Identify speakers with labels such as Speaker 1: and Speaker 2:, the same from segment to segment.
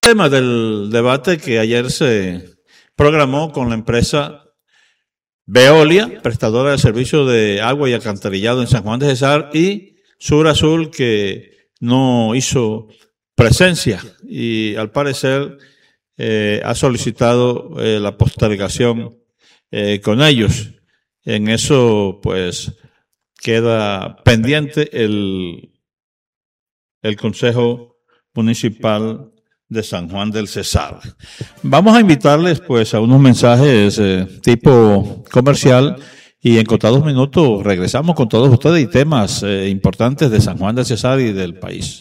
Speaker 1: tema del debate que ayer se programó con la empresa Veolia, prestadora de servicio de agua y alcantarillado en San Juan de Cesar, y Sur Azul, que no hizo presencia y al parecer ha solicitado la postergación con ellos. En eso, pues, queda pendiente el Consejo Municipal de San Juan del Cesar. Vamos a invitarles, pues, a unos mensajes tipo comercial y en contados minutos regresamos con todos ustedes y temas importantes de San Juan del Cesar y del país.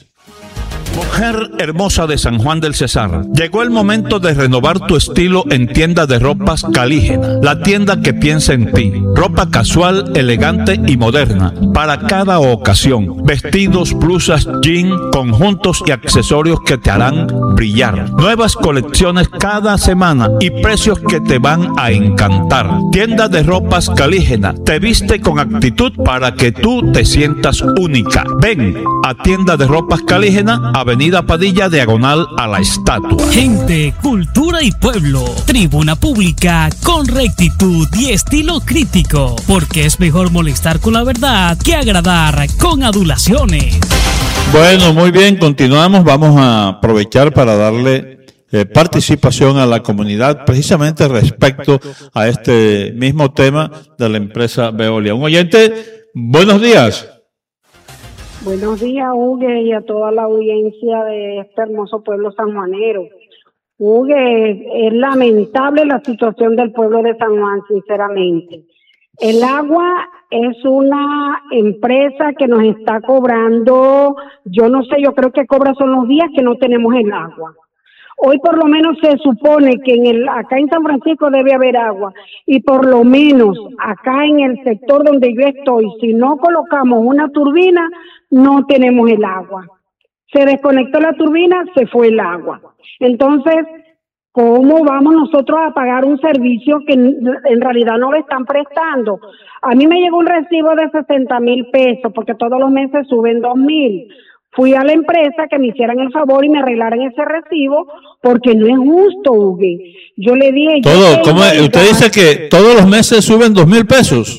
Speaker 2: Mujer hermosa de San Juan del Cesar, llegó el momento de renovar tu estilo en Tienda de Ropas Calígena, la tienda que piensa en ti. Ropa casual, elegante y moderna, para cada ocasión. Vestidos, blusas, jeans, conjuntos y accesorios que te harán brillar. Nuevas colecciones cada semana y precios que te van a encantar. Tienda de Ropas Calígena, te viste con actitud para que tú te sientas única. Ven a Tienda de Ropas Calígena, Avenida Padilla, diagonal a la estatua.
Speaker 3: Gente, cultura y pueblo. Tribuna pública con rectitud y estilo crítico. Porque es mejor molestar con la verdad que agradar con adulaciones.
Speaker 1: Bueno, muy bien, continuamos. Vamos a aprovechar para darle participación a la comunidad precisamente respecto a este mismo tema de la empresa Veolia. Un oyente, buenos días.
Speaker 4: Buenos días, Hugo, y a toda la audiencia de este hermoso pueblo sanjuanero. Hugo, es lamentable la situación del pueblo de San Juan, sinceramente. El agua es una empresa que nos está cobrando, yo no sé, yo creo que cobra son los días que no tenemos el agua. Hoy por lo menos se supone que acá en San Francisco debe haber agua y por lo menos acá en el sector donde yo estoy, si no colocamos una turbina, no tenemos el agua. Se desconectó la turbina, se fue el agua. Entonces, ¿cómo vamos nosotros a pagar un servicio que en realidad no lo están prestando? A mí me llegó un recibo de 60,000 pesos porque todos los meses suben 2,000. Fui a la empresa que me hicieran el favor y me arreglaran ese recibo porque no es justo, Hugo. Yo le dije...
Speaker 1: ¿Usted dice que todos los meses suben 2,000 pesos?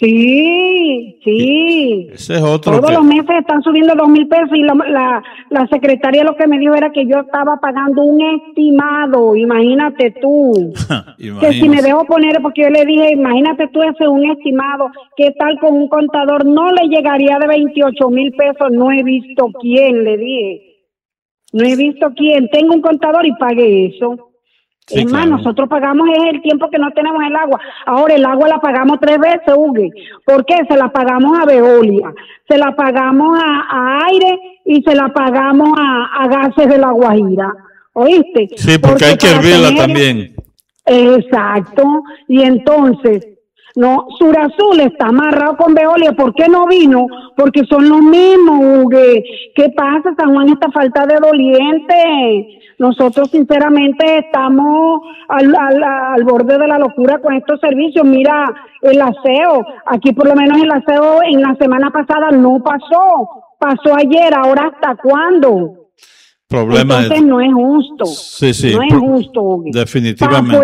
Speaker 4: Sí.
Speaker 1: Ese es otro.
Speaker 4: Todos los meses están subiendo 2,000 pesos y la secretaria lo que me dijo era que yo estaba pagando un estimado, imagínate tú. Que si me dejo poner, porque yo le dije, imagínate tú, ese es un estimado, ¿qué tal con un contador? No le llegaría de 28,000 pesos, no he visto quién, le dije. No he visto quién, tengo un contador y pague eso. Sí, es más, claro. Nosotros pagamos el tiempo que no tenemos el agua. Ahora el agua la pagamos 3 veces, Hugo. ¿Por qué? Se la pagamos a Veolia, se la pagamos a Aire y se la pagamos a Gases de La Guajira. ¿Oíste?
Speaker 1: Sí, porque hay que hervirla también.
Speaker 4: Exacto. Y entonces, no, Sur Azul está amarrado con Veolia. ¿Por qué no vino? Porque son los mismos, Hugo. ¿Qué pasa? San Juan está falta de doliente. Nosotros sinceramente estamos al borde de la locura con estos servicios. Mira, el aseo, aquí por lo menos el aseo en la semana pasada no pasó ayer, ahora ¿hasta cuándo? Entonces no es justo.
Speaker 1: Sí,
Speaker 4: no es justo, Hugo.
Speaker 1: Definitivamente.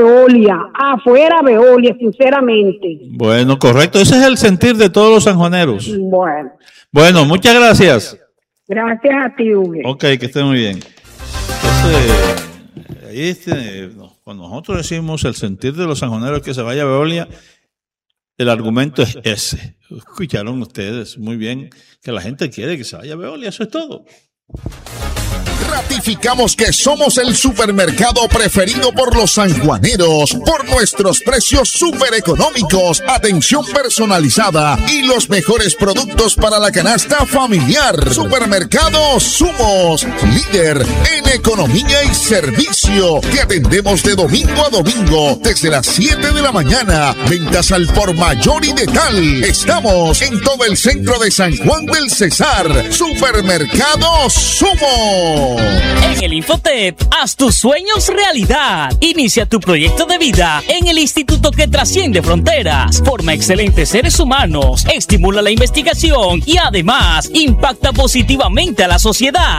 Speaker 4: Afuera Veolia, sinceramente.
Speaker 1: Bueno, correcto, ese es el sentir de todos los sanjuaneros. Bueno, muchas gracias.
Speaker 4: Gracias a ti, Hugo.
Speaker 1: Ok, que esté muy bien. Cuando nosotros decimos el sentir de los sanjuaneros que se vaya a Veolia, el argumento es ese. Escucharon ustedes muy bien que la gente quiere que se vaya a Veolia, eso es todo.
Speaker 5: Ratificamos que somos el supermercado preferido por los sanjuaneros por nuestros precios súper económicos, atención personalizada y los mejores productos para la canasta familiar. Supermercado Sumos, líder en economía y servicio. Te atendemos de domingo a domingo desde las 7 de la mañana. Ventas al por mayor y de tal. Estamos en todo el centro de San Juan del Cesar. Supermercado Sumos.
Speaker 3: En el Infotep, haz tus sueños realidad. Inicia tu proyecto de vida en el instituto que trasciende fronteras. Forma excelentes seres humanos, estimula la investigación y además impacta positivamente a la sociedad.